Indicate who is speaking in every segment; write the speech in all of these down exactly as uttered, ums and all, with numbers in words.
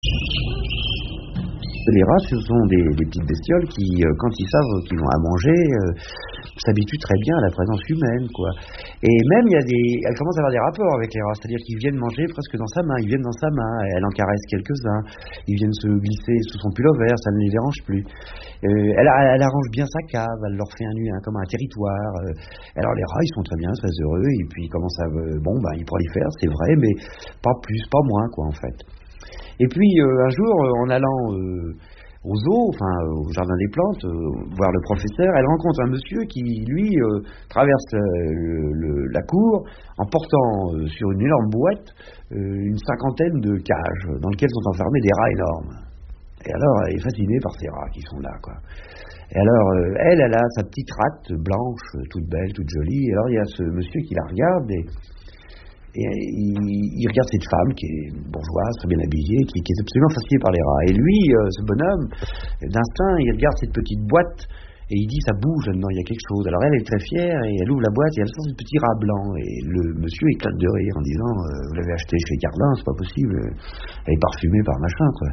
Speaker 1: Les rats, ce sont des, des petites bestioles qui, euh, quand ils savent qu'ils ont à manger, euh, s'habituent très bien à la présence humaine, quoi. Et même, il y a des, elles commencent à avoir des rapports avec les rats, c'est-à-dire qu'ils viennent manger presque dans sa main, ils viennent dans sa main, elle en caresse quelques-uns, ils viennent se glisser sous son pullover, ça ne les dérange plus. Euh, elle, elle arrange bien sa cave, elle leur fait un nid, hein, comme un territoire. Euh, alors les rats, ils sont très bien, très heureux, et puis ils commencent à, euh, bon, ben, ils prolifèrent, c'est vrai, mais pas plus, pas moins, quoi, en fait. Et puis euh, un jour, euh, en allant euh, au zoo, enfin euh, au jardin des plantes, euh, voir le professeur, elle rencontre un monsieur qui, lui, euh, traverse euh, le, le, la cour en portant euh, sur une énorme boîte euh, une cinquantaine de cages dans lesquelles sont enfermés des rats énormes. Et alors, elle est fascinée par ces rats qui sont là, quoi. Et alors, euh, elle, elle a sa petite rate blanche, toute belle, toute jolie. Et alors, il y a ce monsieur qui la regarde et Et il, il regarde cette femme qui est bourgeoise, très bien habillée, qui, qui est absolument fascinée par les rats. Et lui, euh, ce bonhomme, d'instinct, il regarde cette petite boîte et il dit ça bouge là-dedans, il y a quelque chose. Alors elle est très fière et elle ouvre la boîte et elle sent ce petit rat blanc. Et le monsieur éclate de rire en disant euh, vous l'avez acheté chez Cardin, c'est pas possible, elle est parfumée par machin, quoi.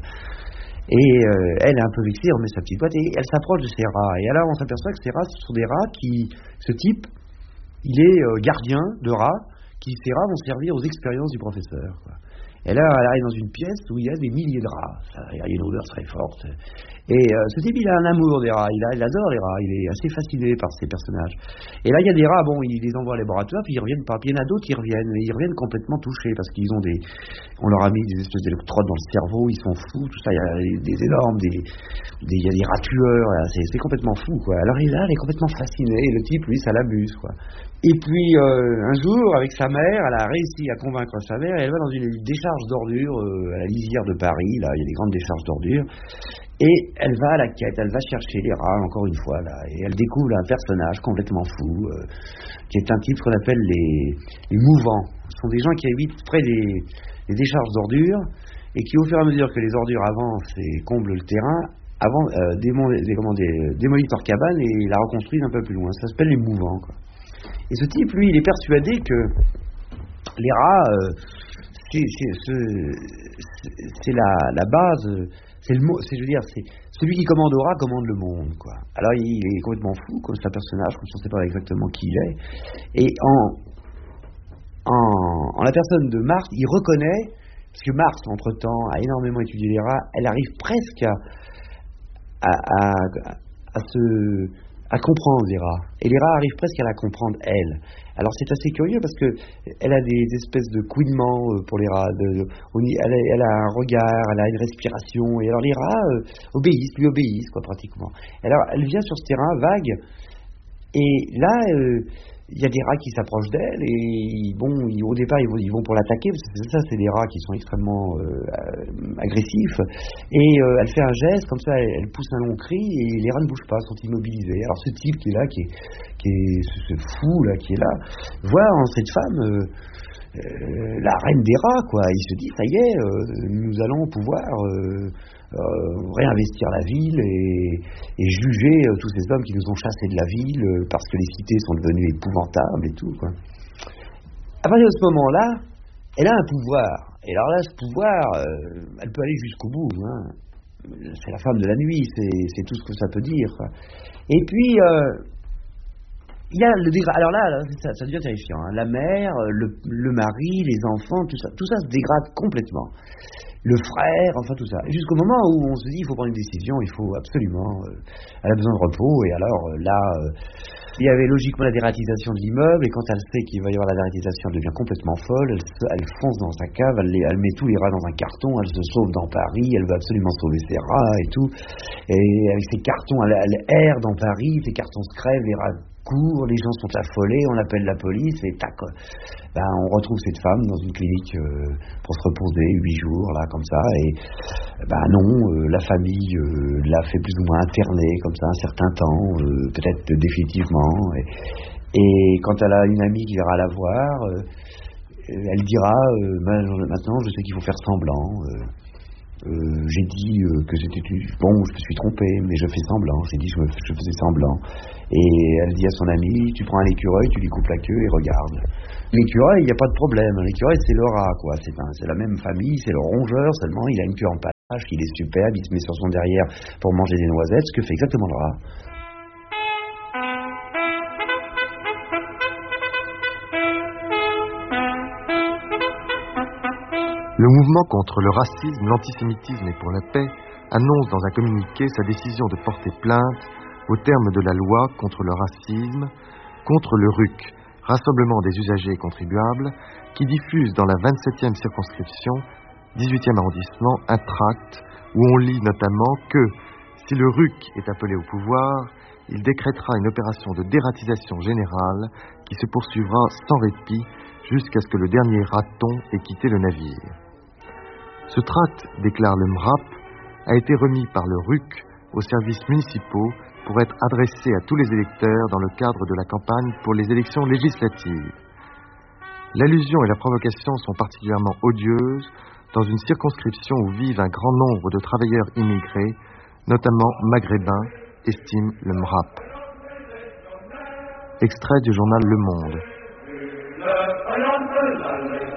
Speaker 1: Et euh, elle est un peu vexée, elle remet sa petite boîte et elle s'approche de ces rats. Et alors on s'aperçoit que ces rats, ce sont des rats qui, ce type, il est euh, gardien de rats, qui ces rats vont servir aux expériences du professeur, quoi. Et là, elle arrive dans une pièce où il y a des milliers de rats. Ça, il y a une odeur très forte. Et euh, ce type, il a un amour des rats. Il, a, il adore les rats. Il est assez fasciné par ces personnages. Et là, il y a des rats, bon, il les envoie au laboratoire, puis ils reviennent pas. Puis il y en a d'autres qui reviennent. Mais ils reviennent complètement touchés parce qu'ils ont des... On leur a mis des espèces d'électrodes dans le cerveau. Ils sont fous, tout ça. Il y a des énormes... Des, des, il y a des rats tueurs. C'est, c'est complètement fou, quoi. Alors là, elle est complètement fascinée. Et le type, lui, ça l'amuse, quoi. Et puis, euh, un jour, avec sa mère, elle a réussi à convaincre sa mère, et elle va dans une décharge d'ordures euh, à la lisière de Paris, là, il y a des grandes décharges d'ordures, et elle va à la quête, elle va chercher les rats, encore une fois, là, et elle découvre un personnage complètement fou, euh, qui est un type qu'on appelle les, les mouvants. Ce sont des gens qui habitent près des, des décharges d'ordures, et qui, au fur et à mesure que les ordures avancent et comblent le terrain, avant, euh, démolissent des, démolissent leur cabane et la reconstruisent un peu plus loin. Ça s'appelle les mouvants, quoi. Et ce type, lui, il est persuadé que les rats, euh, c'est, c'est, c'est, c'est la, la base, c'est le mot, c'est, je veux dire, c'est celui qui commande au rat commande le monde, quoi. Alors il est complètement fou, comme c'est un personnage, comme si on ne sait pas exactement qui il est. Et en, en, en la personne de Marthe, il reconnaît, parce que Marthe, entre-temps, a énormément étudié les rats, elle arrive presque à, à, à, à se... à comprendre les rats. Et les rats arrivent presque à la comprendre, elle. Alors c'est assez curieux parce que elle a des espèces de couinements pour les rats. De, de, elle, a, elle a un regard, elle a une respiration. Et alors les rats euh, obéissent, lui obéissent, quoi, pratiquement. Alors elle vient sur ce terrain vague. Et là, euh, il y a des rats qui s'approchent d'elle. Et bon, ils, au départ, ils vont, ils vont pour l'attaquer. Parce que ça, c'est des rats qui sont extrêmement euh, agressifs. Et euh, elle fait un geste, comme ça, elle, elle pousse un long cri. Et les rats ne bougent pas, sont immobilisés. Alors ce type qui est là, qui est, qui est ce, ce fou là, qui est là, voit en cette femme euh, euh, la reine des rats, quoi. Il se dit, ça y est, euh, nous allons pouvoir euh, euh, réinvestir la ville et, et juger euh, tous ces hommes qui nous ont chassés de la ville euh, parce que les cités sont devenues épouvantables et tout, quoi. À partir de ce moment-là, elle a un pouvoir. Et alors là, ce pouvoir, euh, elle peut aller jusqu'au bout, hein. C'est la femme de la nuit, c'est, c'est tout ce que ça peut dire, quoi. Et puis, euh, il y a le dégrade. Alors là, là ça, ça devient terrifiant, hein. La mère, le, le mari, les enfants, tout ça, tout ça se dégrade complètement. Le frère, enfin tout ça. Jusqu'au moment où on se dit, il faut prendre une décision, il faut absolument... Euh, elle a besoin de repos, et alors euh, là, euh, il y avait logiquement la dératisation de l'immeuble, et quand elle sait qu'il va y avoir la dératisation, elle devient complètement folle, elle, elle fonce dans sa cave, elle, les, elle met tous les rats dans un carton, elle se sauve dans Paris, elle veut absolument sauver ses rats et tout, et avec ses cartons, elle, elle erre dans Paris, ses cartons se crèvent, les rats courent, les gens sont affolés, on appelle la police, et tac, ben, on retrouve cette femme dans une clinique euh, pour se reposer, huit jours, là, comme ça, et ben non, euh, la famille euh, l'a fait plus ou moins interner, comme ça, un certain temps, euh, peut-être définitivement, et, et quand elle a une amie qui ira la voir, euh, elle dira, euh, ben, maintenant je sais qu'il faut faire semblant, euh, Euh, j'ai dit euh, que c'était bon, je me suis trompé, mais je fais semblant. J'ai dit je, me, je faisais semblant. Et elle dit à son ami, tu prends un écureuil, tu lui coupes la queue et regarde. L'écureuil, il n'y a pas de problème. L'écureuil, c'est le rat, quoi. C'est, un, c'est la même famille, c'est le rongeur, seulement il a une queue en pâte. qu'il est superbe, il se met sur son derrière pour manger des noisettes, ce que fait exactement le rat.
Speaker 2: Le mouvement contre le racisme, l'antisémitisme et pour la paix annonce dans un communiqué sa décision de porter plainte au terme de la loi contre le racisme, contre le R U C, Rassemblement des usagers et contribuables, qui diffuse dans la vingt-septième circonscription, dix-huitième arrondissement, un tract où on lit notamment que, si le R U C est appelé au pouvoir, il décrétera une opération de dératisation générale qui se poursuivra sans répit jusqu'à ce que le dernier raton ait quitté le navire. Ce tract, déclare le M R A P, a été remis par le R U C aux services municipaux pour être adressé à tous les électeurs dans le cadre de la campagne pour les élections législatives. L'allusion et la provocation sont particulièrement odieuses dans une circonscription où vivent un grand nombre de travailleurs immigrés, notamment maghrébins, estime le M R A P. Extrait du journal Le Monde.